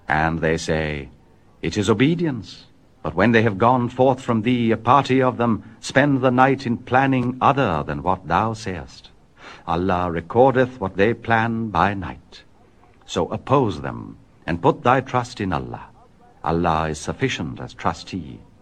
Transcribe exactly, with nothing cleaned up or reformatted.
And they say, It is obedience. But when they have gone forth from thee, a party of them spend the night in planning other than what thou sayest. Allah recordeth what they plan by night. So oppose them, and put thy trust in Allah. Allah is sufficient as trustee.